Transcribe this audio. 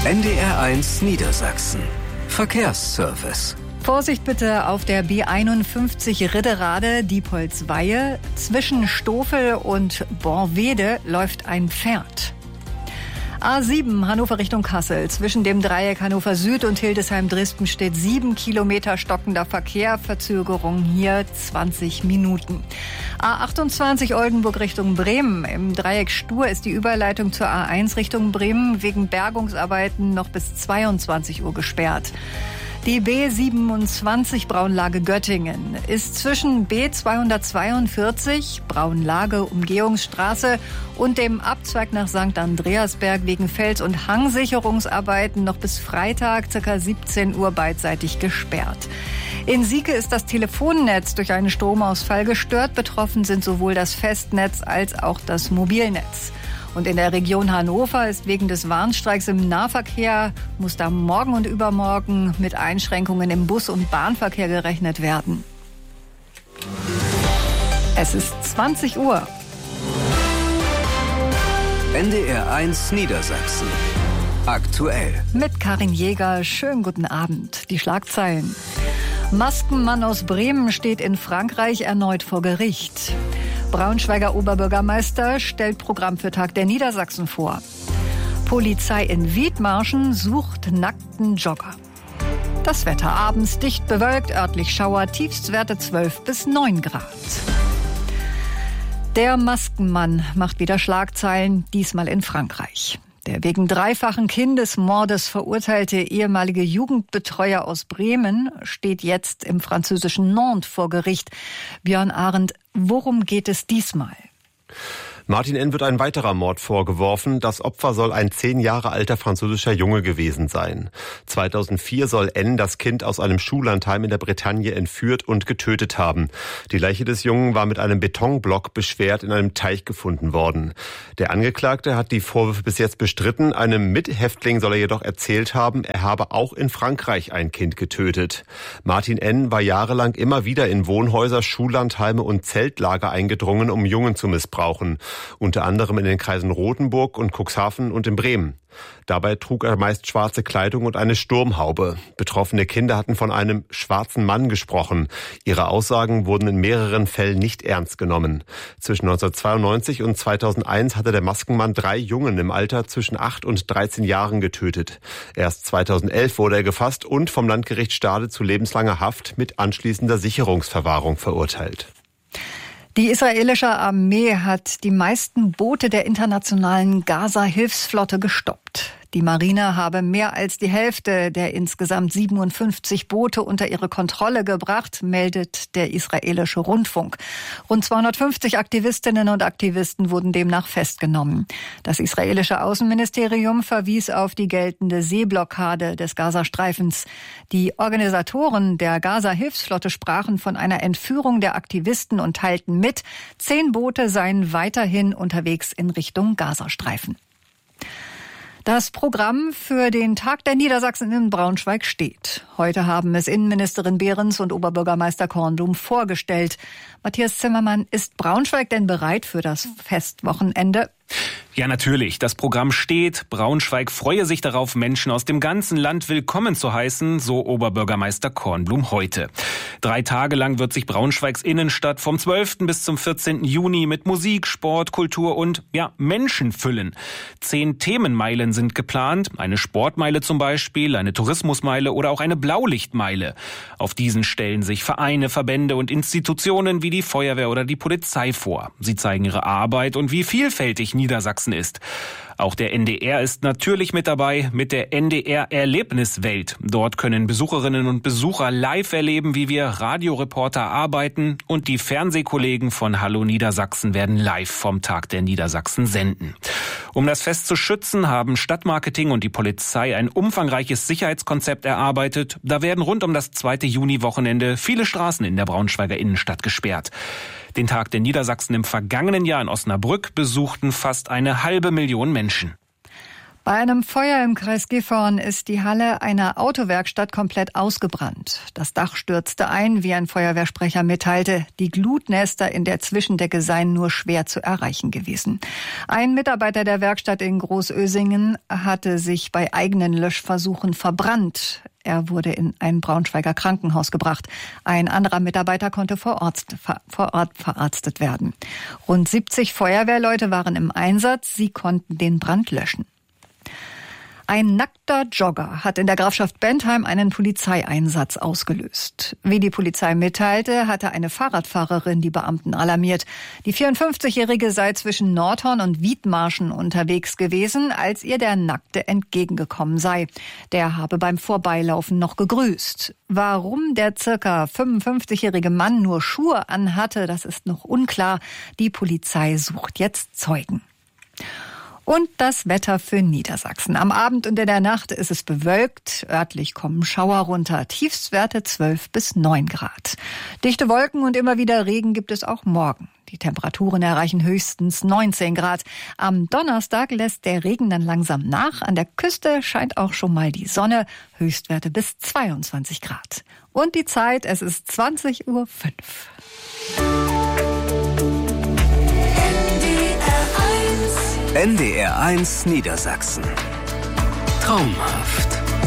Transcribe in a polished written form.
NDR1 Niedersachsen. Verkehrsservice. Vorsicht bitte auf der B51 Ridderade, Diepholz-Weihe. Zwischen Stofel und Borwede läuft ein Pferd. A7 Hannover Richtung Kassel. Zwischen dem Dreieck Hannover Süd und Hildesheim-Dresden steht 7 Kilometer stockender Verkehr. Verzögerung hier 20 Minuten. A28 Oldenburg Richtung Bremen. Im Dreieck Stur ist die Überleitung zur A1 Richtung Bremen wegen Bergungsarbeiten noch bis 22 Uhr gesperrt. Die B27 Braunlage Göttingen ist zwischen B242 Braunlage Umgehungsstraße und dem Abzweig nach St. Andreasberg wegen Fels- und Hangsicherungsarbeiten noch bis Freitag ca. 17 Uhr beidseitig gesperrt. In Sieke ist das Telefonnetz durch einen Stromausfall gestört. Betroffen sind sowohl das Festnetz als auch das Mobilnetz. Und in der Region Hannover ist wegen des Warnstreiks im Nahverkehr, muss da morgen und übermorgen mit Einschränkungen im Bus- und Bahnverkehr gerechnet werden. Es ist 20 Uhr. NDR1 Niedersachsen. Aktuell. Mit Karin Jäger. Schönen guten Abend. Die Schlagzeilen. Maskenmann aus Bremen steht in Frankreich erneut vor Gericht. Braunschweiger Oberbürgermeister stellt Programm für Tag der Niedersachsen vor. Polizei in Wiedmarschen sucht nackten Jogger. Das Wetter abends dicht bewölkt, örtlich Schauer, Tiefstwerte 12 bis 9 Grad. Der Maskenmann macht wieder Schlagzeilen, diesmal in Frankreich. Der wegen dreifachen Kindesmordes verurteilte ehemalige Jugendbetreuer aus Bremen steht jetzt im französischen Nantes vor Gericht. Björn Arendt, worum geht es diesmal? Martin N. wird ein weiterer Mord vorgeworfen. Das Opfer soll ein 10 Jahre alter französischer Junge gewesen sein. 2004 soll N. das Kind aus einem Schullandheim in der Bretagne entführt und getötet haben. Die Leiche des Jungen war mit einem Betonblock beschwert in einem Teich gefunden worden. Der Angeklagte hat die Vorwürfe bis jetzt bestritten. Einem Mithäftling soll er jedoch erzählt haben, er habe auch in Frankreich ein Kind getötet. Martin N. war jahrelang immer wieder in Wohnhäuser, Schullandheime und Zeltlager eingedrungen, um Jungen zu missbrauchen. Unter anderem in den Kreisen Rothenburg und Cuxhaven und in Bremen. Dabei trug er meist schwarze Kleidung und eine Sturmhaube. Betroffene Kinder hatten von einem schwarzen Mann gesprochen. Ihre Aussagen wurden in mehreren Fällen nicht ernst genommen. Zwischen 1992 und 2001 hatte der Maskenmann 3 Jungen im Alter zwischen 8 und 13 Jahren getötet. Erst 2011 wurde er gefasst und vom Landgericht Stade zu lebenslanger Haft mit anschließender Sicherungsverwahrung verurteilt. Die israelische Armee hat die meisten Boote der internationalen Gaza-Hilfsflotte gestoppt. Die Marine habe mehr als die Hälfte der insgesamt 57 Boote unter ihre Kontrolle gebracht, meldet der israelische Rundfunk. Rund 250 Aktivistinnen und Aktivisten wurden demnach festgenommen. Das israelische Außenministerium verwies auf die geltende Seeblockade des Gazastreifens. Die Organisatoren der Gaza-Hilfsflotte sprachen von einer Entführung der Aktivisten und teilten mit, 10 Boote seien weiterhin unterwegs in Richtung Gazastreifen. Das Programm für den Tag der Niedersachsen in Braunschweig steht. Heute haben es Innenministerin Behrens und Oberbürgermeister Kornblum vorgestellt. Matthias Zimmermann, ist Braunschweig denn bereit für das Festwochenende? Ja, natürlich. Das Programm steht. Braunschweig freue sich darauf, Menschen aus dem ganzen Land willkommen zu heißen, so Oberbürgermeister Kornblum heute. 3 Tage lang wird sich Braunschweigs Innenstadt vom 12. bis zum 14. Juni mit Musik, Sport, Kultur und, Menschen füllen. 10 Themenmeilen sind geplant. Eine Sportmeile zum Beispiel, eine Tourismusmeile oder auch eine Blaulichtmeile. Auf diesen stellen sich Vereine, Verbände und Institutionen wie die Feuerwehr oder die Polizei vor. Sie zeigen ihre Arbeit und wie vielfältig Niedersachsen ist. Auch der NDR ist natürlich mit dabei mit der NDR-Erlebniswelt. Dort können Besucherinnen und Besucher live erleben, wie wir Radioreporter arbeiten, und die Fernsehkollegen von Hallo Niedersachsen werden live vom Tag der Niedersachsen senden. Um das Fest zu schützen, haben Stadtmarketing und die Polizei ein umfangreiches Sicherheitskonzept erarbeitet. Da werden rund um das 2. Juni-Wochenende viele Straßen in der Braunschweiger Innenstadt gesperrt. Den Tag der Niedersachsen im vergangenen Jahr in Osnabrück besuchten fast 500.000 Menschen. Bei einem Feuer im Kreis Gifhorn ist die Halle einer Autowerkstatt komplett ausgebrannt. Das Dach stürzte ein, wie ein Feuerwehrsprecher mitteilte. Die Glutnester in der Zwischendecke seien nur schwer zu erreichen gewesen. Ein Mitarbeiter der Werkstatt in Großösingen hatte sich bei eigenen Löschversuchen verbrannt. Er wurde in ein Braunschweiger Krankenhaus gebracht. Ein anderer Mitarbeiter konnte vor Ort verarztet werden. Rund 70 Feuerwehrleute waren im Einsatz. Sie konnten den Brand löschen. Ein nackter Jogger hat in der Grafschaft Bentheim einen Polizeieinsatz ausgelöst. Wie die Polizei mitteilte, hatte eine Fahrradfahrerin die Beamten alarmiert. Die 54-Jährige sei zwischen Nordhorn und Wiedmarschen unterwegs gewesen, als ihr der Nackte entgegengekommen sei. Der habe beim Vorbeilaufen noch gegrüßt. Warum der circa 55-jährige Mann nur Schuhe anhatte, das ist noch unklar. Die Polizei sucht jetzt Zeugen. Und das Wetter für Niedersachsen. Am Abend und in der Nacht ist es bewölkt. Örtlich kommen Schauer runter. Tiefstwerte 12 bis 9 Grad. Dichte Wolken und immer wieder Regen gibt es auch morgen. Die Temperaturen erreichen höchstens 19 Grad. Am Donnerstag lässt der Regen dann langsam nach. An der Küste scheint auch schon mal die Sonne. Höchstwerte bis 22 Grad. Und die Zeit, es ist 20:05 Uhr. NDR 1 Niedersachsen. Traumhaft.